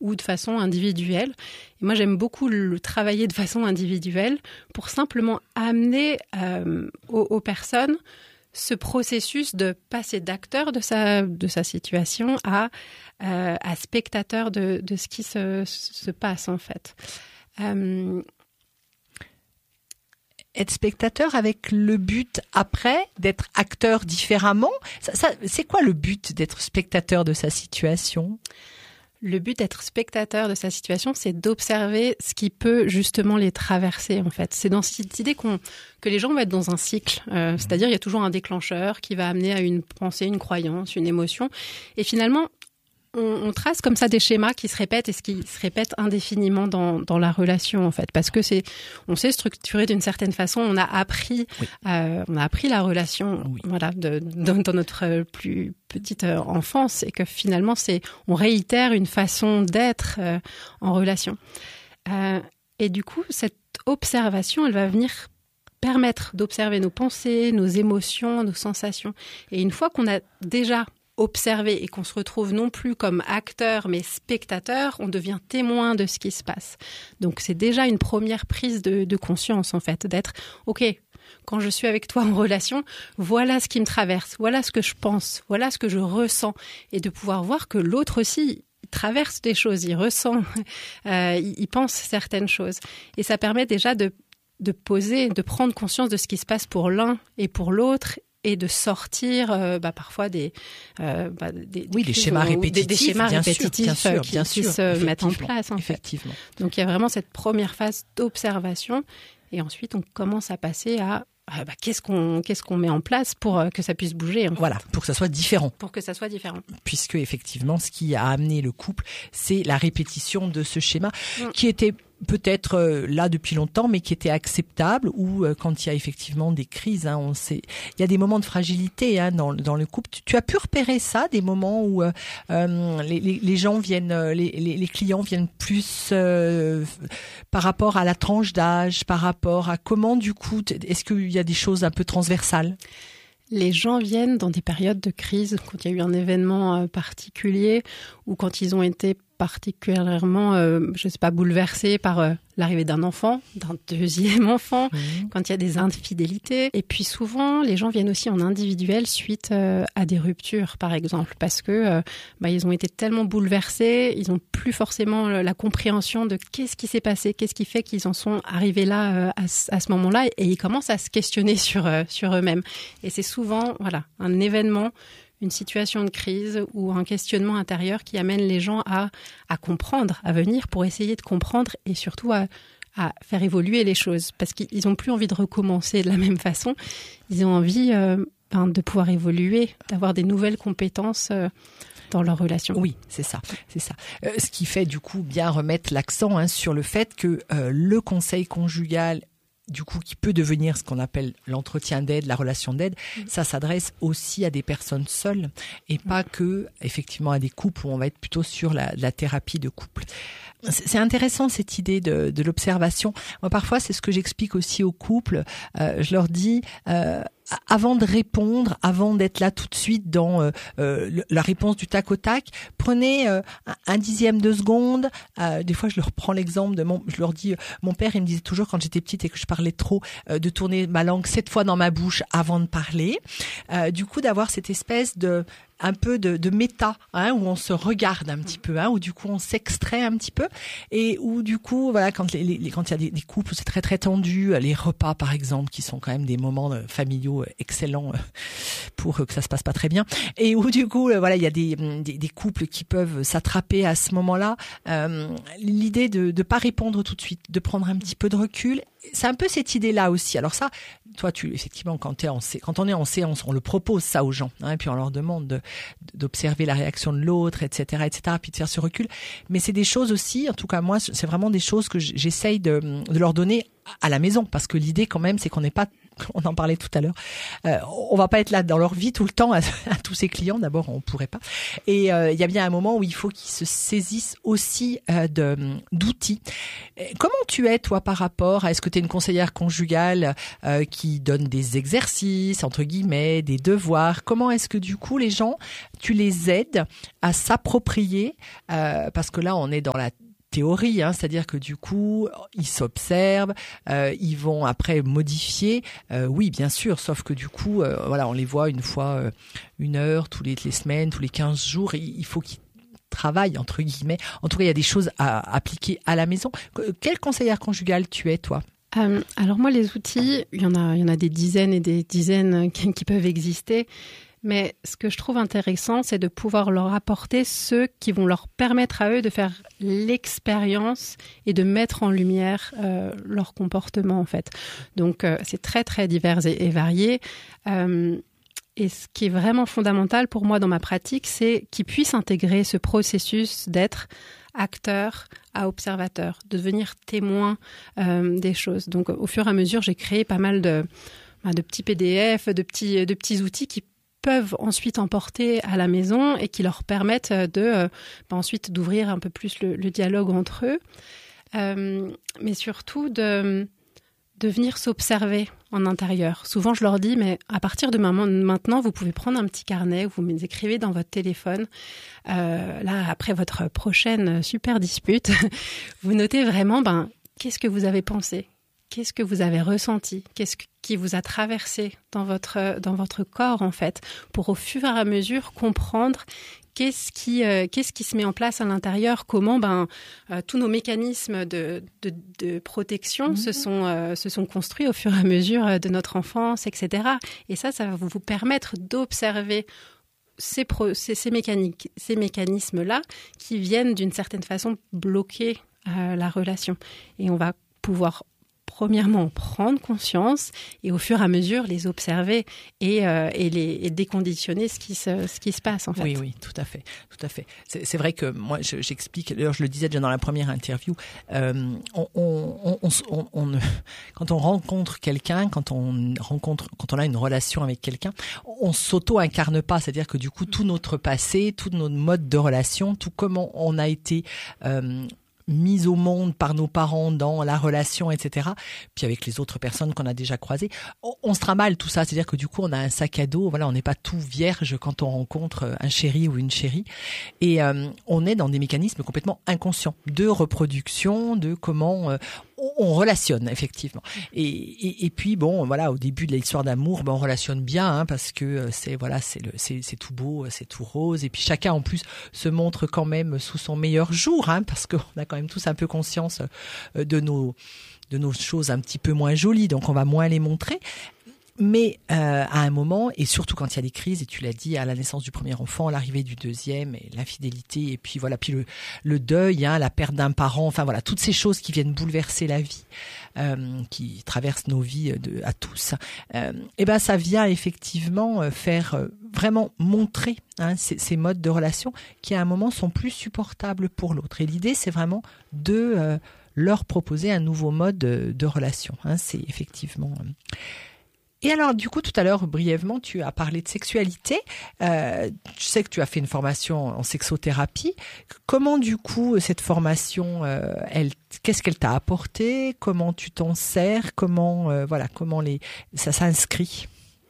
ou de façon individuelle. Et moi, j'aime beaucoup le travailler de façon individuelle pour simplement amener aux personnes ce processus de passer d'acteur de sa situation à spectateur de ce qui se passe, en fait. Être spectateur avec le but après d'être acteur différemment. Ça, c'est quoi le but d'être spectateur de sa situation ? Le but d'être spectateur de sa situation, c'est d'observer ce qui peut justement les traverser, en fait. C'est dans cette idée que les gens vont être dans un cycle. C'est-à-dire, il y a toujours un déclencheur qui va amener à une pensée, une croyance, une émotion. Et finalement, on trace comme ça des schémas qui se répètent et qui se répètent indéfiniment dans la relation, en fait, parce que on s'est structuré d'une certaine façon, on a appris la relation, voilà, dans notre plus petite enfance, et que finalement on réitère une façon d'être en relation. Et du coup, cette observation, elle va venir permettre d'observer nos pensées, nos émotions, nos sensations. Et une fois qu'on a déjà observer et qu'on se retrouve non plus comme acteur mais spectateur, on devient témoin de ce qui se passe. Donc c'est déjà une première prise de conscience, en fait, d'être OK, quand je suis avec toi en relation, voilà ce qui me traverse, voilà ce que je pense, voilà ce que je ressens, et de pouvoir voir que l'autre aussi il traverse des choses, il ressent, il pense certaines choses, et ça permet déjà de poser, de prendre conscience de ce qui se passe pour l'un et pour l'autre, et de sortir parfois des schémas répétitifs, des schémas bien répétitifs sûr, qui se mettent en place, en fait. Effectivement. Donc il y a vraiment cette première phase d'observation, et ensuite on commence à passer à qu'est-ce qu'on met en place pour que ça puisse bouger, en fait. Voilà, pour que ça soit différent. Pour que ça soit différent. Puisque effectivement, ce qui a amené le couple, c'est la répétition de ce schéma qui était peut-être là depuis longtemps, mais qui était acceptable, ou quand il y a effectivement des crises, on sait, il y a des moments de fragilité dans le couple. Tu as pu repérer ça, des moments où les gens viennent, les clients viennent plus par rapport à la tranche d'âge, par rapport à comment, du coup, est-ce qu'il y a des choses un peu transversales ? Les gens viennent dans des périodes de crise, quand il y a eu un événement particulier, ou quand ils ont été particulièrement, bouleversés par l'arrivée d'un enfant, d'un deuxième enfant, quand il y a des infidélités. Et puis souvent, les gens viennent aussi en individuel suite à des ruptures, par exemple, parce que ils ont été tellement bouleversés, ils n'ont plus forcément la compréhension de qu'est-ce qui s'est passé, qu'est-ce qui fait qu'ils en sont arrivés là à ce moment-là, et ils commencent à se questionner sur eux-mêmes. Et c'est souvent un événement, une situation de crise ou un questionnement intérieur qui amène les gens à comprendre, à venir pour essayer de comprendre, et surtout à faire évoluer les choses, parce qu'ils n'ont plus envie de recommencer de la même façon. Ils ont envie de pouvoir évoluer, d'avoir des nouvelles compétences dans leur relation. Oui, c'est ça. Ce qui fait du coup bien remettre l'accent sur le fait que le conseil conjugal, du coup, qui peut devenir ce qu'on appelle l'entretien d'aide, la relation d'aide, ça s'adresse aussi à des personnes seules, et pas que, effectivement, à des couples où on va être plutôt sur la thérapie de couple. C'est intéressant, cette idée de l'observation. Moi, parfois, c'est ce que j'explique aussi aux couples. Je leur dis, avant de répondre, avant d'être là tout de suite dans la réponse du tac au tac, prenez un dixième de seconde. Des fois, je leur prends l'exemple je leur dis, mon père, il me disait toujours quand j'étais petite et que je parlais trop, de tourner ma langue 7 fois dans ma bouche avant de parler. Du coup, d'avoir cette espèce un peu de méta, où on se regarde un petit peu, où du coup on s'extrait un petit peu, et où du coup, voilà, quand il y a des couples où c'est très très tendu, les repas par exemple, qui sont quand même des moments familiaux excellents pour que ça se passe pas très bien, et où du coup, il y a des couples qui peuvent s'attraper à ce moment-là. L'idée de pas répondre tout de suite, de prendre un petit peu de recul, c'est un peu cette idée-là aussi. Alors ça, toi, effectivement, quand on est en séance, on le propose ça aux gens, et puis on leur demande d'observer la réaction de l'autre, etc., puis de faire ce recul. Mais c'est des choses aussi, en tout cas moi, c'est vraiment des choses que j'essaye de leur donner à la maison, parce que l'idée quand même, c'est qu'on n'est pas on en parlait tout à l'heure. On va pas être là dans leur vie tout le temps à tous ces clients. D'abord, on pourrait pas. Et il y a bien un moment où il faut qu'ils se saisissent aussi d'outils. Comment tu es, toi, par rapport à, est-ce que tu es une conseillère conjugale qui donne des exercices, entre guillemets, des devoirs? Comment est-ce que, du coup, les gens, tu les aides à s'approprier, parce que là, on est dans la théorie, c'est-à-dire que du coup, ils s'observent, ils vont après modifier. Oui, bien sûr, sauf que du coup, on les voit une fois, 1 heure, tous les semaines, tous les 15 jours. Il faut qu'ils travaillent, entre guillemets. En tout cas, il y a des choses à appliquer à la maison. Quelle conseillère conjugale tu es, toi ? Alors moi, les outils, il y en a des dizaines et des dizaines qui peuvent exister. Mais ce que je trouve intéressant, c'est de pouvoir leur apporter ceux qui vont leur permettre à eux de faire l'expérience et de mettre en lumière leur comportement, en fait. Donc, c'est très, très divers et varié. Et ce qui est vraiment fondamental pour moi dans ma pratique, c'est qu'ils puissent intégrer ce processus d'être acteur à observateur, de devenir témoin des choses. Donc, au fur et à mesure, j'ai créé pas mal de petits PDF, de petits outils qui peuvent ensuite emporter à la maison et qui leur permettent ensuite d'ouvrir un peu plus le dialogue entre eux, mais surtout de venir s'observer en intérieur. Souvent, je leur dis, mais à partir de maintenant, vous pouvez prendre un petit carnet, vous m'écrivez dans votre téléphone. Là, après votre prochaine super dispute, vous notez vraiment, qu'est-ce que vous avez pensé ? Qu'est-ce que vous avez ressenti ? Qu'est-ce qui vous a traversé dans votre corps, en fait, pour au fur et à mesure comprendre qu'est-ce qui se met en place à l'intérieur, comment tous nos mécanismes de protection se sont construits au fur et à mesure de notre enfance, etc. Et ça va vous permettre d'observer ces mécanismes-là qui viennent d'une certaine façon bloquer la relation. Et on va pouvoir premièrement prendre conscience et au fur et à mesure les observer et déconditionner ce qui se passe, en fait. Oui, tout à fait. C'est vrai que moi j'explique, d'ailleurs je le disais déjà dans la première interview, quand on rencontre quelqu'un, quand on a une relation avec quelqu'un, on s'auto-incarne pas, c'est-à-dire que du coup tout notre passé, tout notre mode de relation, tout comment on a été mise au monde par nos parents dans la relation, etc. Puis avec les autres personnes qu'on a déjà croisées, on se trimballe tout ça. C'est-à-dire que du coup, on a un sac à dos. Voilà, on n'est pas tout vierge quand on rencontre un chéri ou une chérie. Et on est dans des mécanismes complètement inconscients de reproduction, de comment on relationne, effectivement. Et puis au début de l'histoire d'amour, on relationne bien, parce que c'est tout beau, c'est tout rose. Et puis chacun en plus se montre quand même sous son meilleur jour, parce qu'on a quand même tous un peu conscience de nos choses un petit peu moins jolies, donc on va moins les montrer. Mais à un moment, et surtout quand il y a des crises, et tu l'as dit, à la naissance du premier enfant, l'arrivée du deuxième, et l'infidélité, et puis puis le deuil, la perte d'un parent, toutes ces choses qui viennent bouleverser la vie, qui traversent nos vies à tous. Ça vient effectivement faire vraiment montrer ces modes de relation qui à un moment sont plus supportables pour l'autre. Et l'idée, c'est vraiment de leur proposer un nouveau mode de relation. C'est effectivement. Et alors, du coup, tout à l'heure, brièvement, tu as parlé de sexualité. Je sais que tu as fait une formation en sexothérapie. Comment, du coup, cette formation, qu'est-ce qu'elle t'a apporté ? Comment tu t'en sers ? Comment ça s'inscrit ?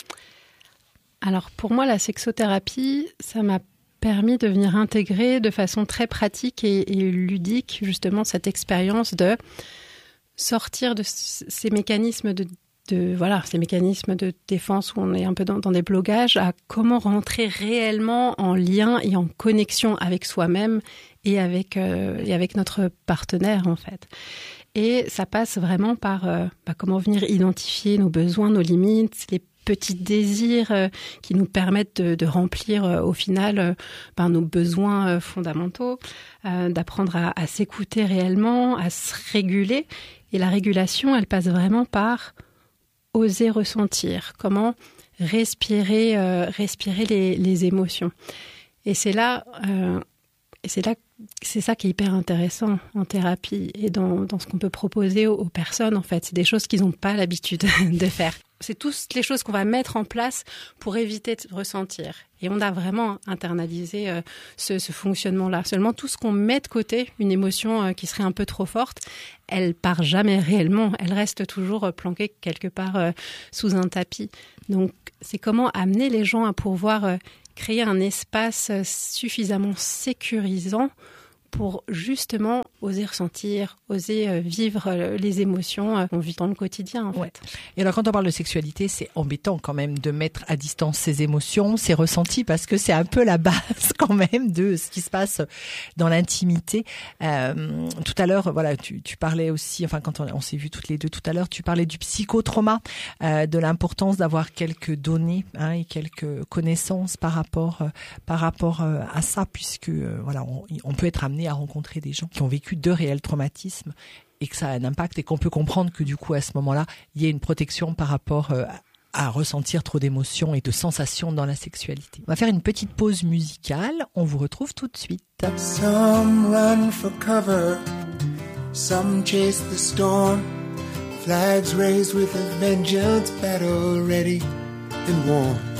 Alors, pour moi, la sexothérapie, ça m'a permis de venir intégrer de façon très pratique et ludique, justement, cette expérience de sortir de ces mécanismes ces mécanismes de défense où on est un peu dans des blocages, à comment rentrer réellement en lien et en connexion avec soi-même et avec notre partenaire, en fait. Et ça passe vraiment par comment venir identifier nos besoins, nos limites, les petits désirs qui nous permettent de remplir au final nos besoins fondamentaux, d'apprendre à s'écouter réellement, à se réguler. Et la régulation, elle passe vraiment par oser ressentir, comment respirer les émotions. Et c'est ça qui est hyper intéressant en thérapie et dans ce qu'on peut proposer aux personnes, en fait. C'est des choses qu'ils n'ont pas l'habitude de faire. c'est toutes les choses qu'on va mettre en place pour éviter de ressentir. Et on a vraiment internalisé ce fonctionnement-là. Seulement, tout ce qu'on met de côté, une émotion qui serait un peu trop forte, elle part jamais réellement. Elle reste toujours planquée quelque part sous un tapis. Donc, c'est comment amener les gens à pouvoir créer un espace suffisamment sécurisant pour justement oser ressentir, oser vivre les émotions qu'on vit dans le quotidien, en fait. Et alors, quand on parle de sexualité, c'est embêtant quand même de mettre à distance ses émotions, ses ressentis, parce que c'est un peu la base quand même de ce qui se passe dans l'intimité. Tout à l'heure, voilà, tu parlais aussi, enfin, quand on s'est vu toutes les deux tout à l'heure, tu parlais du psychotrauma, de l'importance d'avoir quelques données et quelques connaissances par rapport à ça, puisque voilà, on peut être amené à rencontrer des gens qui ont vécu de réels traumatismes et que ça a un impact et qu'on peut comprendre que du coup à ce moment-là, il y a une protection par rapport à ressentir trop d'émotions et de sensations dans la sexualité. On va faire une petite pause musicale, on vous retrouve tout de suite. Some run for cover, some chase the storm, flags raised with a vengeance, battle ready and warm.